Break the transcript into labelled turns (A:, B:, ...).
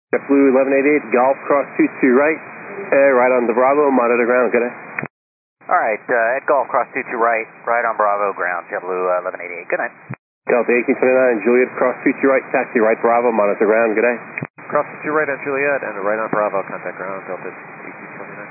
A: JetBlue 1188, Golf cross 22 right, right on the Bravo, monitor ground, good day.
B: Alright, at Golf cross 22 right, right on Bravo ground, JetBlue 1188, good night.
A: Delta 1829, Juliet cross 22 right, taxi right Bravo, monitor ground, good day.
C: Cross 22 right on Juliet and right on Bravo, contact ground, Delta